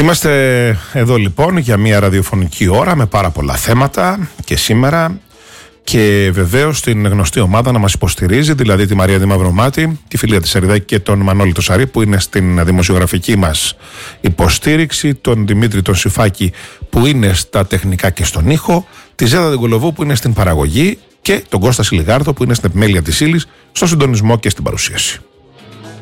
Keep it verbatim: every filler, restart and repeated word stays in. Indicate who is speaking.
Speaker 1: Είμαστε εδώ λοιπόν για μια ραδιοφωνική ώρα με πάρα πολλά θέματα και σήμερα και βεβαίως την γνωστή ομάδα να μας υποστηρίζει, δηλαδή τη Μαρία Δημαυρομάτη, τη Φιλία της Σαριδάκη και τον Μανώλη τον Σαρή που είναι στην δημοσιογραφική μας υποστήριξη, τον Δημήτρη τον Σιφάκη που είναι στα τεχνικά και στον ήχο, τη Ζέδα Δεγκολοβού που είναι στην παραγωγή και τον Κώστα Σιλιγάρδο που είναι στην επιμέλεια της ύλης, στο συντονισμό και στην παρουσίαση.